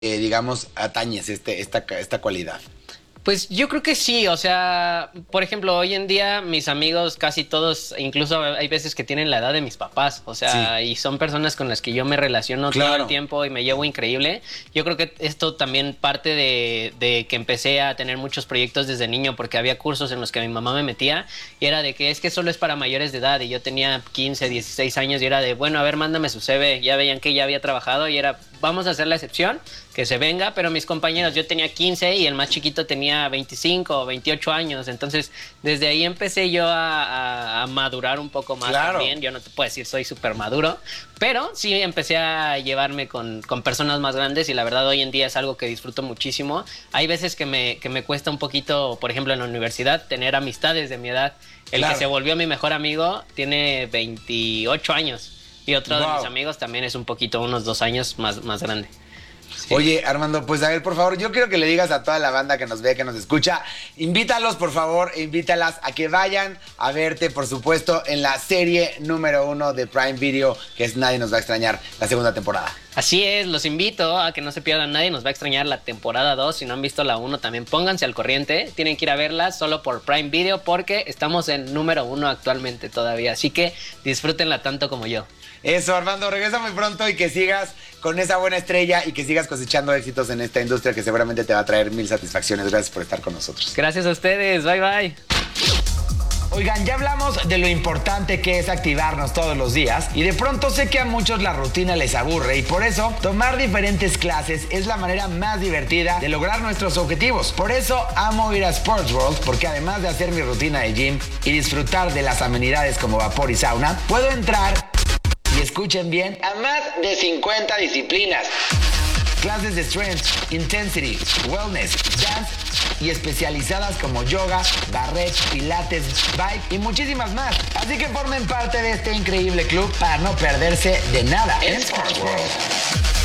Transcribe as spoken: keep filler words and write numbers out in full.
eh, digamos, atañes este, esta, esta cualidad? Pues yo creo que sí, o sea, por ejemplo, hoy en día mis amigos casi todos, incluso hay veces que tienen la edad de mis papás, o sea, sí. Y son personas con las que yo me relaciono claro. todo el tiempo y me llevo increíble. Yo creo que esto también parte de, de que empecé a tener muchos proyectos desde niño, porque había cursos en los que mi mamá me metía y era de que es que solo es para mayores de edad, y yo tenía quince, dieciséis años y era de, bueno, a ver, mándame su C V, ya veían que ya había trabajado y era, vamos a hacer la excepción, que se venga, pero mis compañeros, yo tenía quince y el más chiquito tenía veinticinco o veintiocho años, entonces desde ahí empecé yo a, a, a madurar un poco más claro. también. Yo no te puedo decir soy súper maduro, pero sí empecé a llevarme con, con personas más grandes y la verdad hoy en día es algo que disfruto muchísimo. Hay veces que me, que me cuesta un poquito, por ejemplo en la universidad, tener amistades de mi edad. El claro. que se volvió mi mejor amigo tiene veintiocho años y otro wow. de mis amigos también es un poquito, unos dos años más, más grande. Sí. Oye, Armando, pues a ver, por favor, yo quiero que le digas a toda la banda que nos ve, que nos escucha, invítalos, por favor, invítalas a que vayan a verte, por supuesto, en la serie número uno de Prime Video, que es Nadie Nos Va a Extrañar, la segunda temporada. Así es, los invito a que no se pierdan Nadie Nos Va a Extrañar la temporada dos. Si no han visto la uno, también pónganse al corriente. Tienen que ir a verla solo por Prime Video porque estamos en número uno actualmente todavía. Así que disfrútenla tanto como yo. Eso, Armando, regresa muy pronto y que sigas con esa buena estrella y que sigas cosechando éxitos en esta industria que seguramente te va a traer mil satisfacciones. Gracias por estar con nosotros. Gracias a ustedes, bye bye. Oigan, ya hablamos de lo importante que es activarnos todos los días y de pronto sé que a muchos la rutina les aburre y por eso tomar diferentes clases es la manera más divertida de lograr nuestros objetivos. Por eso amo ir a Sports World, porque además de hacer mi rutina de gym y disfrutar de las amenidades como vapor y sauna, puedo entrar, y escuchen bien, a más de cincuenta disciplinas. Clases de strength, intensity, wellness, dance y especializadas como yoga, barret, pilates, bike y muchísimas más. Así que formen parte de este increíble club para no perderse de nada en Sports World.